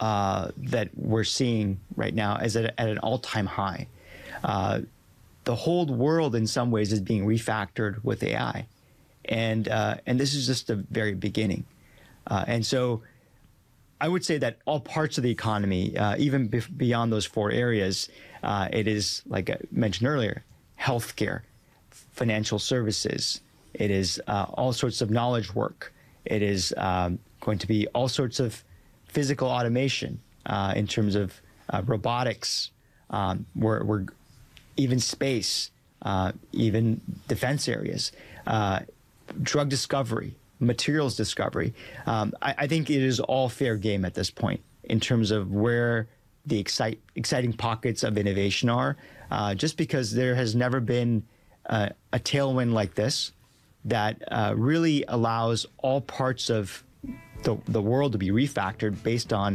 that we're seeing right now is at an all-time high. The whole world, in some ways, is being refactored with AI, and this is just the very beginning. And so, I would say that all parts of the economy, even beyond those four areas, it is, like I mentioned earlier, healthcare, financial services. It is all sorts of knowledge work. It is going to be all sorts of physical automation in terms of robotics, we're even space, even defense areas, drug discovery, materials discovery. I think it is all fair game at this point in terms of where the exciting pockets of innovation are, just because there has never been a tailwind like this that really allows all parts of the world to be refactored based on,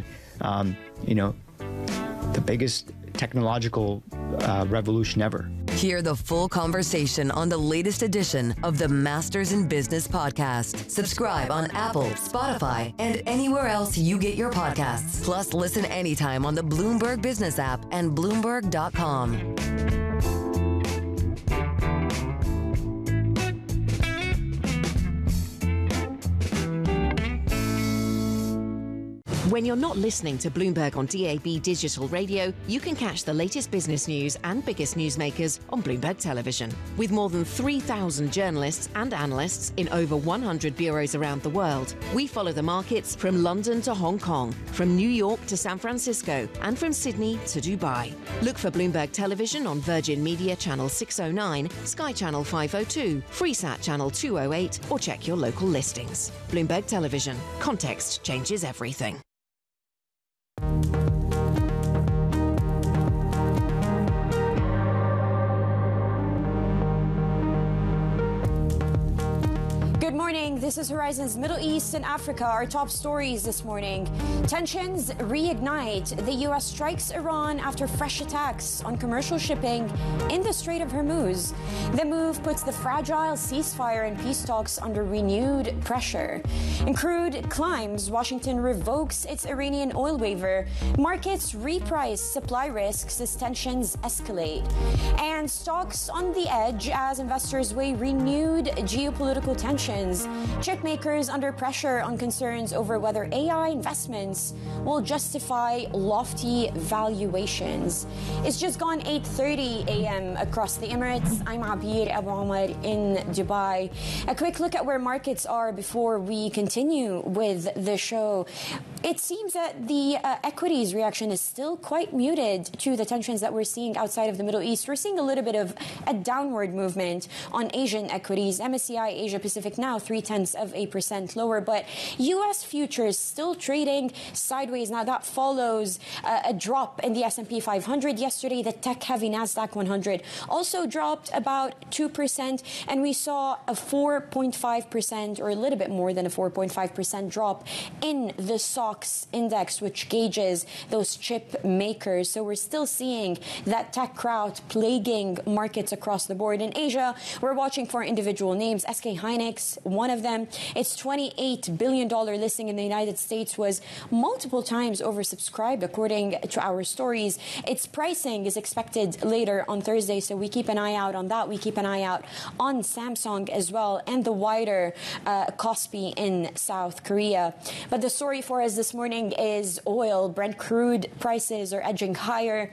the biggest technological revolution ever. Hear the full conversation on the latest edition of the Masters in Business podcast. Subscribe on Apple, Spotify, and anywhere else you get your podcasts. Plus, listen anytime on the Bloomberg Business app and Bloomberg.com. When you're not listening to Bloomberg on DAB digital radio, you can catch the latest business news and biggest newsmakers on Bloomberg Television. With more than 3,000 journalists and analysts in over 100 bureaus around the world, we follow the markets from London to Hong Kong, from New York to San Francisco, and from Sydney to Dubai. Look for Bloomberg Television on Virgin Media Channel 609, Sky Channel 502, Freesat Channel 208, or check your local listings. Bloomberg Television. Context changes everything. Good morning. This is Horizon's Middle East and Africa. Our top stories this morning. Tensions reignite. The U.S. strikes Iran after fresh attacks on commercial shipping in the Strait of Hormuz. The move puts the fragile ceasefire and peace talks under renewed pressure. In crude climbs, Washington revokes its Iranian oil waiver. Markets reprice supply risks as tensions escalate. And stocks on the edge as investors weigh renewed geopolitical tensions. Chip makers under pressure on concerns over whether AI investments will justify lofty valuations. It's just gone 8:30 a.m. across the Emirates. I'm Abir Abu Omar in Dubai. A quick look at where markets are before we continue with the show. It seems that the equities reaction is still quite muted to the tensions that we're seeing outside of the Middle East. We're seeing a little bit of a downward movement on Asian equities. MSCI Asia Pacific now 0.3% lower, but U.S. futures still trading sideways. Now that follows a drop in the S&P 500 yesterday. The tech-heavy Nasdaq 100 also dropped about 2%, and we saw a 4.5% or a little bit more than a 4.5% drop in the SOX index, which gauges those chip makers. So we're still seeing that tech crowd plaguing markets across the board. In Asia, we're watching for individual names. SK Hynix, one of them. Its $28 billion listing in the United States was multiple times oversubscribed, according to our stories. Its pricing is expected later on Thursday, so we keep an eye out on that. We keep an eye out on Samsung as well, and the wider Kospi in South Korea. But the story for us this morning is oil. Brent crude prices are edging higher.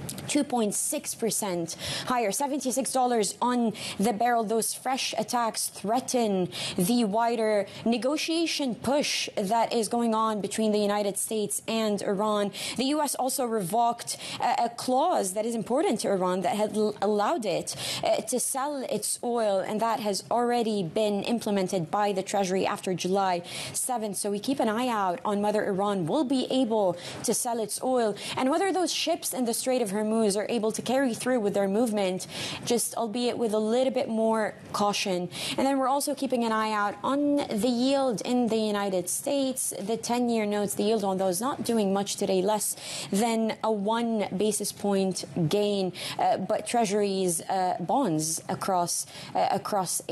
2.6% higher, $76 on the barrel. Those fresh attacks threaten the wider negotiation push that is going on between the United States and Iran. The U.S. also revoked a clause that is important to Iran that had allowed it to sell its oil, and that has already been implemented by the Treasury after July 7th. So we keep an eye out on whether Iran will be able to sell its oil and whether those ships in the Strait of Hormuz are able to carry through with their movement, just albeit with a little bit more caution. And then we're also keeping an eye out on the yield in the United States. The 10-year notes, the yield on those not doing much today, less than a 1 basis point gain. But Treasuries, bonds across